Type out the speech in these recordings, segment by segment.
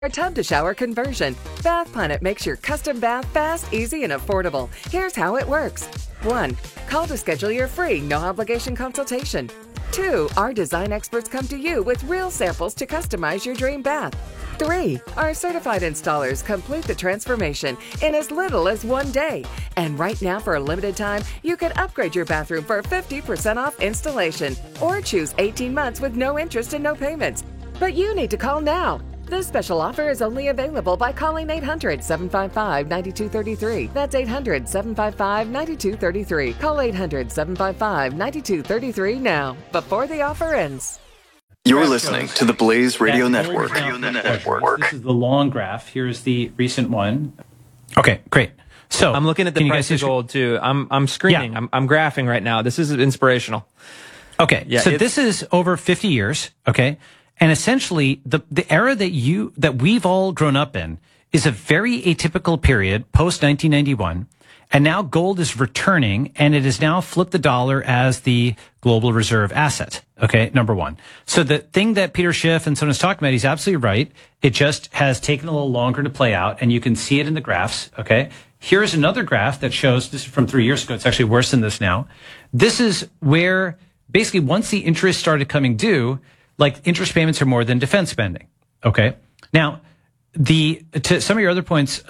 Or tub to shower conversion. Bath Planet makes your custom bath fast, easy, and affordable. Here's how it works. 1. Call to schedule your free, no-obligation consultation. 2. Our design experts come to you with real samples to customize your dream bath. 3. Our certified installers complete the transformation in as little as 1 day. And right now, for a limited time, you can upgrade your bathroom for 50% off installation or choose 18 months with no interest and no payments. But you need to call now. This special offer is only available by calling 800-755-9233. That's 800-755-9233. Call 800-755-9233 now, before the offer ends. You're listening to the Blaze Radio Network. This is the long graph. Here's the recent one. Okay, great. So I'm looking at the price of gold too. I'm screening. Yeah. I'm graphing right now. This is inspirational. Okay, yeah, so this is over 50 years. Okay. And essentially, the era that we've all grown up in is a very atypical period post 1991, and now gold is returning, and it has now flipped the dollar as the global reserve asset. Okay, number one. So the thing that Peter Schiff and someone is talking about, he's absolutely right. It just has taken a little longer to play out, and you can see it in the graphs. Okay, here's another graph that shows this is from 3 years ago. It's actually worse than this now. This is where basically once the interest started coming due, like interest payments are more than defense spending. Okay. Now, to some of your other points,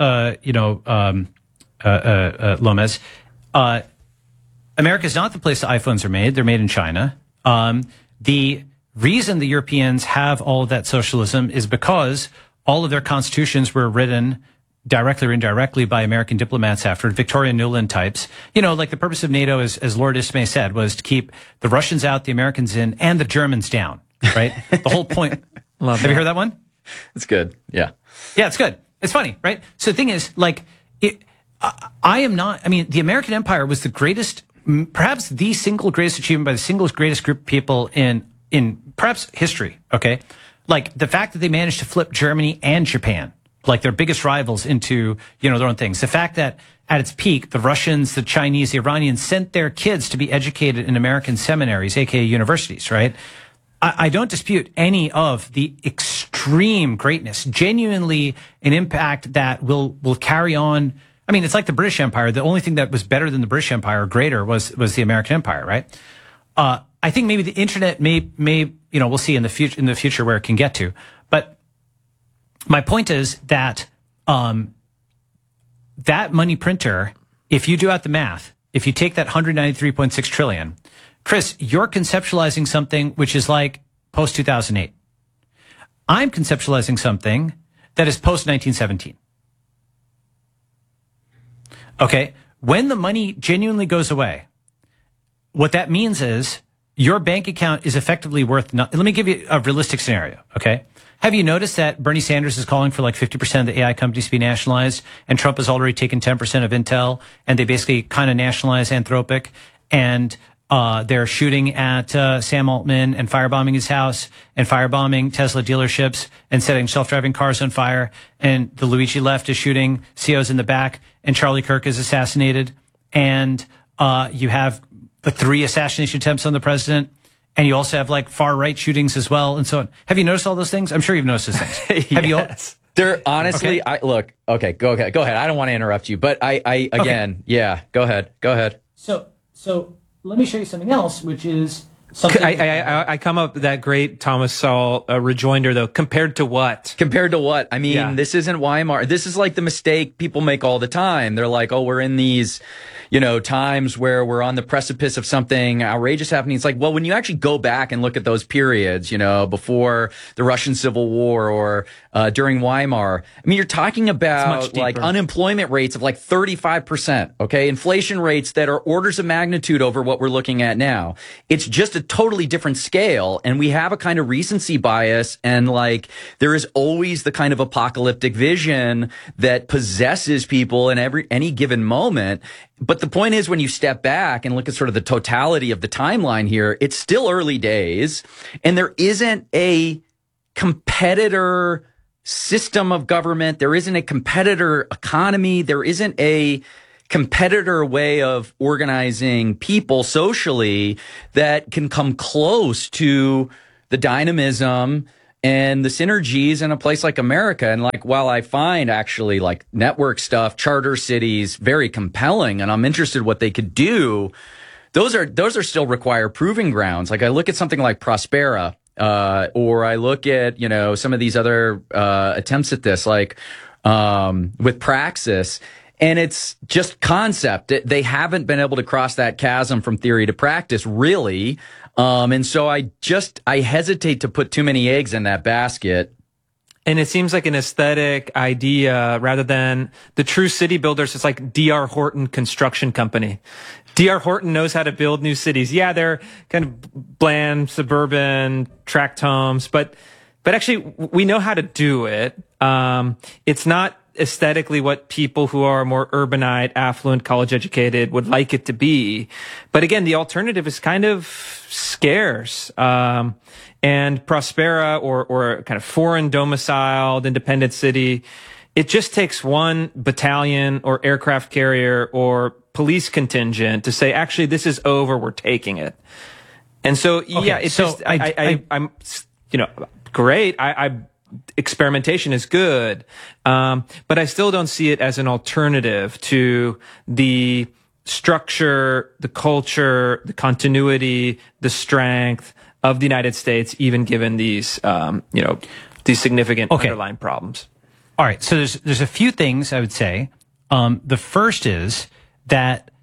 Lomez, America is not the place that iPhones are made. They're made in China. The reason the Europeans have all of that socialism is because all of their constitutions were written directly or indirectly by American diplomats afterward, Victoria Nuland types. You know, like the purpose of NATO, as Lord Ismay said, was to keep the Russians out, the Americans in, and the Germans down. Right? The whole point. Have you heard that one? It's good. Yeah. Yeah, it's good. It's funny, right? So the thing is, like, the American Empire was the greatest, perhaps the single greatest achievement by the single greatest group of people in perhaps history. Okay. Like the fact that they managed to flip Germany and Japan, like their biggest rivals, into, their own things. The fact that at its peak, the Russians, the Chinese, the Iranians sent their kids to be educated in American seminaries, aka universities, right? I don't dispute any of the extreme greatness, genuinely an impact that will carry on. I mean, it's like the British Empire. The only thing that was better than the British Empire or greater was the American Empire, right? I think maybe the internet may, we'll see in the future where it can get to. But my point is that, that money printer, if you do out the math, if you take that 193.6 trillion, Chris, you're conceptualizing something which is like post 2008. I'm conceptualizing something that is post 1917. Okay. When the money genuinely goes away, what that means is your bank account is effectively worth nothing. Let me give you a realistic scenario. Okay. Have you noticed that Bernie Sanders is calling for like 50% of the AI companies to be nationalized, and Trump has already taken 10% of Intel, and they basically kind of nationalize Anthropic, and they're shooting at Sam Altman and firebombing his house and firebombing Tesla dealerships and setting self-driving cars on fire, and the Luigi left is shooting CEOs in the back, and Charlie Kirk is assassinated, and you have the 3 assassination attempts on the president, and you also have like far-right shootings as well, and so on. Have you noticed all those things? I'm sure you've noticed those things. Have you? They're honestly, okay. Go ahead. I don't want to interrupt you, but yeah, go ahead. So let me show you something else, which is something. I come up with that great Thomas Sowell rejoinder, though. Compared to what? I mean, This isn't Weimar. This is like the mistake people make all the time. They're like, oh, we're in these, times where we're on the precipice of something outrageous happening. It's like, well, when you actually go back and look at those periods, before the Russian Civil War or during Weimar, I mean, you're talking about like unemployment rates of like 35%, okay? Inflation rates that are orders of magnitude over what we're looking at now. It's just a totally different scale, and we have a kind of recency bias, and like there is always the kind of apocalyptic vision that possesses people in any given moment. But the point is, when you step back and look at sort of the totality of the timeline here, it's still early days, and there isn't a competitor system of government. There isn't a competitor economy. There isn't a competitor way of organizing people socially that can come close to the dynamism and the synergies in a place like America. And like, while I find actually like network stuff, charter cities very compelling, and I'm interested what they could do, those are still require proving grounds. Like I look at something like Prospera, or I look at, some of these other attempts at this, like with Praxis. And it's just concept. They haven't been able to cross that chasm from theory to practice, really. And so I hesitate to put too many eggs in that basket. And it seems like an aesthetic idea rather than the true city builders. It's like D.R. Horton Construction Company. D.R. Horton knows how to build new cities. Yeah, they're kind of bland, suburban, tract homes, but actually we know how to do it. It's not aesthetically what people who are more urbanite, affluent, college educated would like it to be. But again, the alternative is kind of scarce. And Prospera or kind of foreign domiciled independent city, it just takes one battalion or aircraft carrier or police contingent to say, actually, this is over. We're taking it. And so, yeah, it's so just, I'm great. Experimentation is good. But I still don't see it as an alternative to the structure, the culture, the continuity, the strength of the United States, even given these, these significant underlying problems. All right. So there's a few things I would say. The first is that,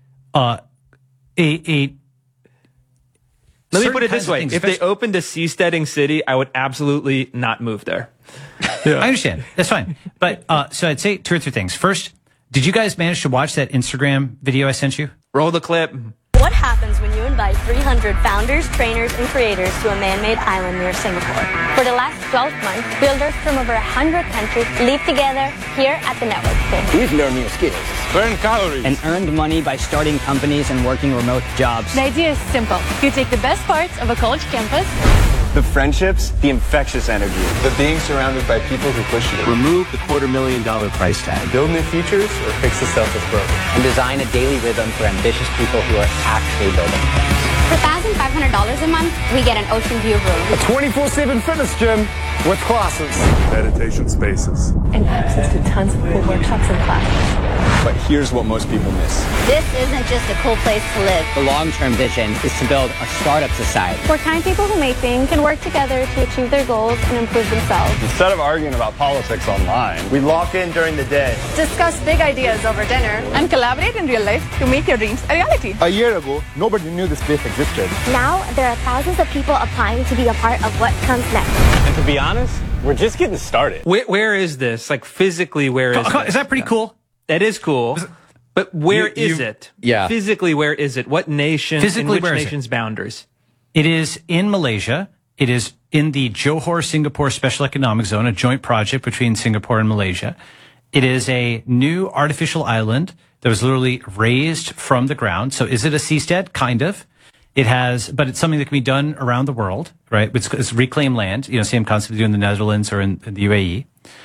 let me put it this way. If they opened a seasteading city, I would absolutely not move there. Yeah. I understand. That's fine. But so I'd say two or three things. First, did you guys manage to watch that Instagram video I sent you? Roll the clip. What happens when you invite 300 founders, trainers, and creators to a man-made island near Singapore? For the last 12 months, builders from over 100 countries live together here at the network station. We've learned new skills, burned calories, and earned money by starting companies and working remote jobs. The idea is simple. You take the best parts of a college campus, the friendships, the infectious energy, the being surrounded by people who push you. Remove the $250,000 price tag. Build new features or fix the stuff that's broken. And design a daily rhythm for ambitious people who are actually building things. For $1,500 a month, we get an ocean view room. A 24/7 fitness gym with classes. Meditation spaces. And access to tons of cool workshops and classes. But here's what most people miss. This isn't just a cool place to live. The long-term vision is to build a startup society where kind people who make things can work together to achieve their goals and improve themselves. Instead of arguing about politics online, we lock in during the day, discuss big ideas over dinner, and collaborate in real life to make your dreams a reality. A year ago, nobody knew this place existed. Now, there are thousands of people applying to be a part of what comes next. And to be honest, we're just getting started. Where is this? Like physically, where is it? Is that pretty cool? That is cool. But where is it? Yeah. Physically, where is it? What nation? Physically, in which where is nation's boundaries? It is in Malaysia. It is in the Johor Singapore Special Economic Zone, a joint project between Singapore and Malaysia. It is a new artificial island that was literally raised from the ground. So is it a seastead? Kind of. It has, but it's something that can be done around the world, right? It's reclaimed land, same concept you do in the Netherlands or in the UAE.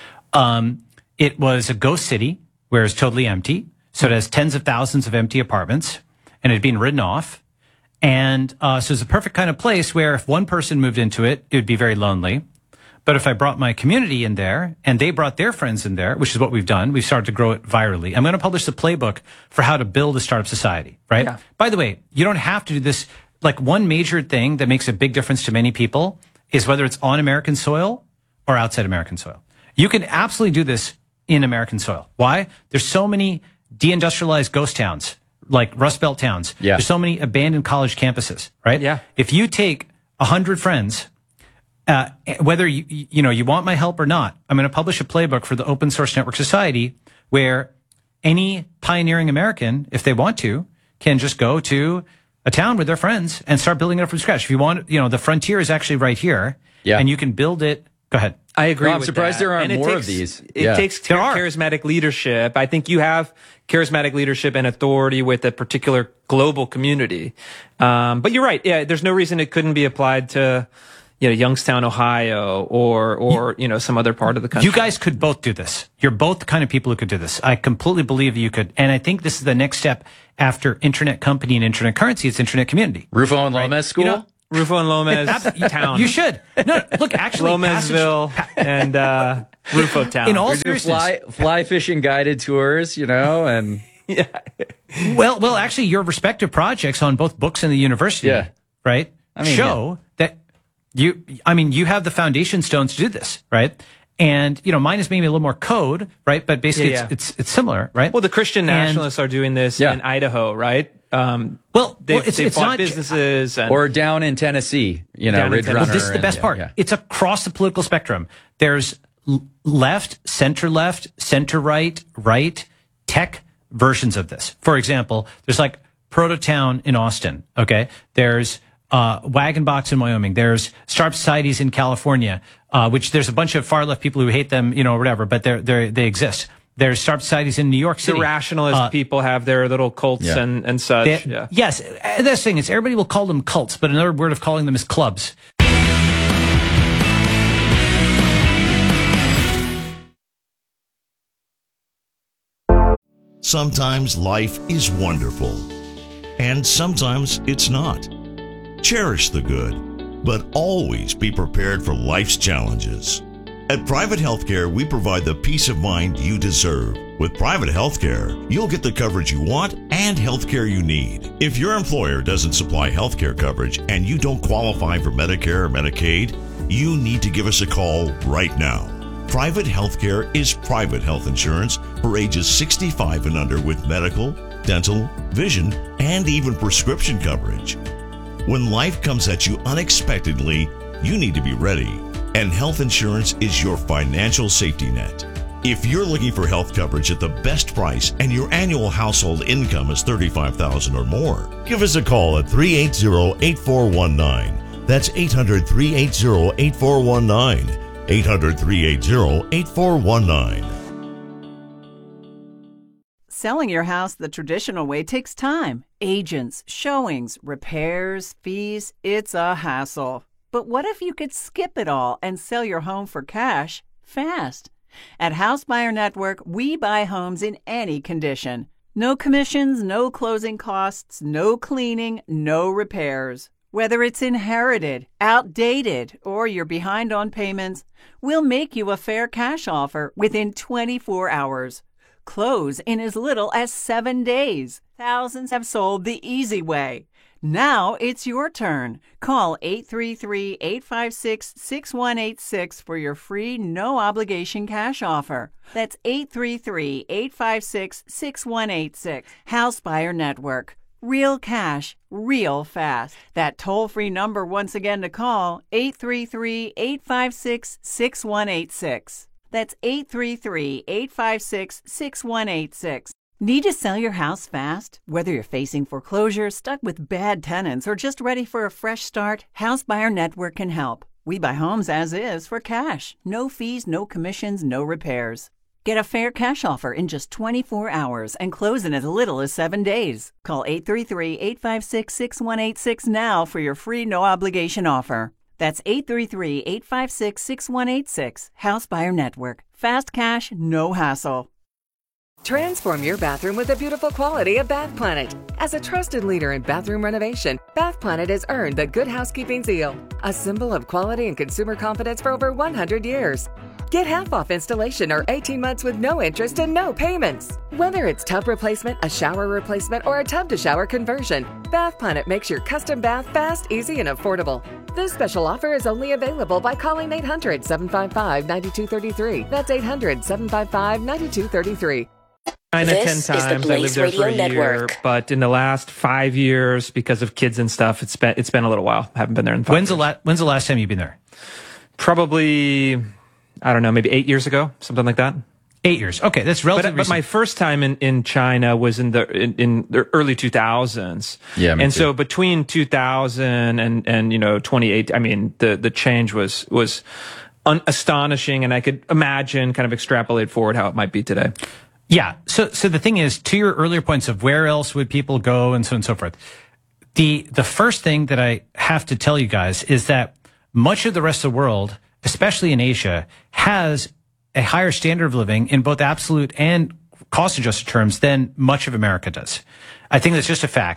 It was a ghost city where it's totally empty. So it has tens of thousands of empty apartments and it had been written off. And so it's a perfect kind of place where if one person moved into it, it would be very lonely. But if I brought my community in there and they brought their friends in there, which is what we've done, we've started to grow it virally. I'm going to publish the playbook for how to build a startup society, right? Yeah. By the way, you don't have to do this. Like one major thing that makes a big difference to many people is whether it's on American soil or outside American soil. You can absolutely do this in American soil. Why? There's so many deindustrialized ghost towns, like Rust Belt towns. Yeah. There's so many abandoned college campuses, right? Yeah. If you take 100 friends, whether you want my help or not, I'm going to publish a playbook for the Open Source Network Society where any pioneering American, if they want to, can just go to a town with their friends and start building it up from scratch. If you want, the frontier is actually right here. Yeah. And you can build it. Go ahead. I agree. I'm surprised there aren't more of these. It takes charismatic leadership. I think you have charismatic leadership and authority with a particular global community. But you're right. Yeah, there's no reason it couldn't be applied to, Youngstown, Ohio, or some other part of the country. You guys could both do this. You're both the kind of people who could do this. I completely believe you could. And I think this is the next step after internet company and internet currency. It's internet community. Rufo and Lomez School? Rufo and Lomez town. You should. No, look, actually, Lomezville and Rufo town. In all We do seriousness, fly fishing guided tours, and yeah. Well, actually, your respective projects on both books and the university, right, show that you have the foundation stones to do this, right? And, mine is maybe a little more code, right? But basically it's similar, right? Well, the Christian nationalists are doing this in Idaho, right? They've it's bought not businesses or down in Tennessee, Ridge Runner. Well, this is the best part. It's across the political spectrum. There's left, center right, tech versions of this. For example, there's like Prototown in Austin. Okay. There's Wagon Box in Wyoming. There's Sharp Societies in California, which there's a bunch of far left people who hate them, whatever, but they exist. There's Sharp Societies in New York City. The rationalist people have their little cults and such. Yes. That's the thing is everybody will call them cults, but another word of calling them is clubs. Sometimes life is wonderful, and sometimes it's not. Cherish the good, but always be prepared for life's challenges. At Private Healthcare, we provide the peace of mind you deserve. With Private Healthcare, you'll get the coverage you want and healthcare you need. If your employer doesn't supply healthcare coverage and you don't qualify for Medicare or Medicaid, you need to give us a call right now. Private Healthcare is private health insurance for ages 65 and under with medical, dental, vision, and even prescription coverage. When life comes at you unexpectedly, you need to be ready, and health insurance is your financial safety net. If you're looking for health coverage at the best price and your annual household income is $35,000 or more, give us a call at 380-8419. That's 800-380-8419. 800-380-8419. Selling your house the traditional way takes time. Agents, showings, repairs, fees, it's a hassle. But what if you could skip it all and sell your home for cash fast? At House Buyer Network, we buy homes in any condition. No commissions, no closing costs, no cleaning, no repairs. Whether it's inherited, outdated, or you're behind on payments, we'll make you a fair cash offer within 24 hours. Close in as little as 7 days. Thousands have sold the easy way. Now it's your turn. Call 833-856-6186 for your free, no-obligation cash offer. That's 833-856-6186. House Buyer Network. Real cash, real fast. That toll-free number once again to call, 833-856-6186. That's 833-856-6186. Need to sell your house fast? Whether you're facing foreclosure, stuck with bad tenants, or just ready for a fresh start, House Buyer Network can help. We buy homes as is for cash. No fees, no commissions, no repairs. Get a fair cash offer in just 24 hours and close in as little as 7 days. Call 833-856-6186 now for your free no-obligation offer. That's 833-856-6186. House Buyer Network. Fast cash, no hassle. Transform your bathroom with the beautiful quality of Bath Planet. As a trusted leader in bathroom renovation, Bath Planet has earned the Good Housekeeping seal, a symbol of quality and consumer confidence for over 100 years. Get half off installation or 18 months with no interest and no payments. Whether it's tub replacement, a shower replacement, or a tub-to-shower conversion, Bath Planet makes your custom bath fast, easy, and affordable. This special offer is only available by calling 800-755-9233. That's 800-755-9233. China 10 times. I lived there for a year, but in the last 5 years, because of kids and stuff, it's been a little while. I haven't been there in 5 years. When's the last time you've been there? Probably, I don't know, maybe 8 years ago, something like that. 8 years. Okay, that's relatively But my first time in China was in the early 2000s. Yeah, me and too. so between 2000 and 28, I mean, the change was astonishing, and I could imagine, kind of extrapolate forward how it might be today. Yeah. So the thing is, to your earlier points of where else would people go and so on and so forth, the first thing that I have to tell you guys is that much of the rest of the world, especially in Asia, has a higher standard of living in both absolute and cost adjusted terms than much of America does. I think that's just a fact.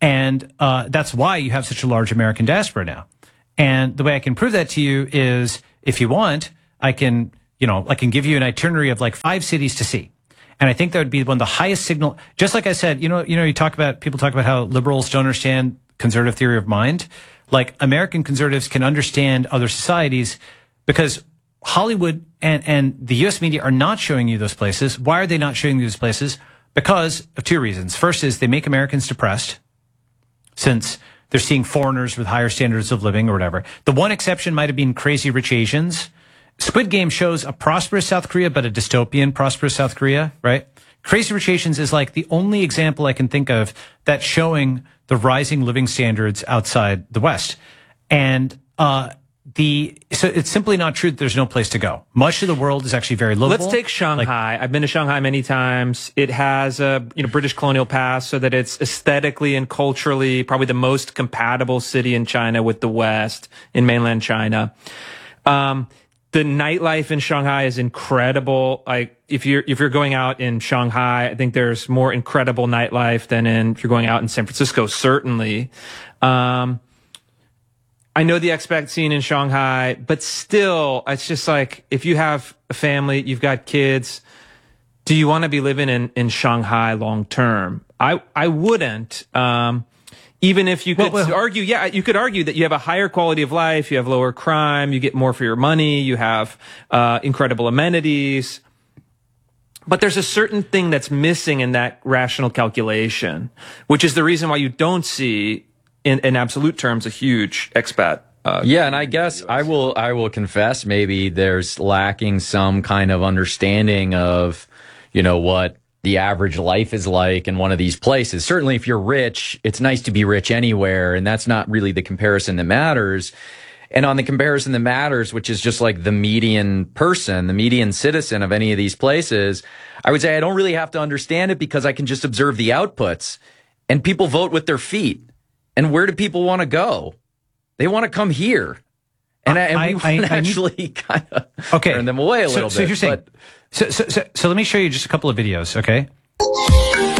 And that's why you have such a large American diaspora now. And the way I can prove that to you is, if you want, I can give you an itinerary of like 5 cities to see. And I think that would be one of the highest signal. Just like I said, people talk about how liberals don't understand conservative theory of mind. Like, American conservatives can understand other societies because Hollywood and the U.S. media are not showing you those places. Why are they not showing you those places? Because of 2 reasons. First is they make Americans depressed, since they're seeing foreigners with higher standards of living or whatever. The one exception might have been Crazy Rich Asians. Squid Game shows a prosperous South Korea, but a dystopian prosperous South Korea, right? Crazy Rich Asians is like the only example I can think of that's showing the rising living standards outside the West. And so it's simply not true that there's no place to go. Much of the world is actually very livable. Let's take Shanghai. I've been to Shanghai many times. It has a British colonial past, so that it's aesthetically and culturally probably the most compatible city in China with the West, in mainland China. The nightlife in Shanghai is incredible. Like, if you're going out in Shanghai, I think there's more incredible nightlife than if you're going out in San Francisco, certainly. I know the expat scene in Shanghai, but still, it's just like, if you have a family, you've got kids, do you want to be living in Shanghai long term? I wouldn't. Even if you could argue, you could argue that you have a higher quality of life, you have lower crime, you get more for your money, you have incredible amenities. But there's a certain thing that's missing in that rational calculation, which is the reason why you don't see, in absolute terms, a huge expat. And I guess I will confess, maybe there's lacking some kind of understanding of, what the average life is like in one of these places. Certainly, if you're rich, it's nice to be rich anywhere, and that's not really the comparison that matters. And on the comparison that matters, which is just like the median person, the median citizen of any of these places, I would say I don't really have to understand it, because I can just observe the outputs. And people vote with their feet. And where do people want to go? They want to come here. And we want to actually kind of turn them away a little bit. So you're saying, so let me show you just a couple of videos, okay?